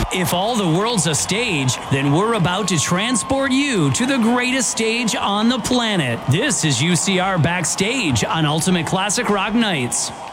If all the world's a stage, then we're about to transport you to the greatest stage on the planet. This is UCR Backstage on Ultimate Classic Rock Nights.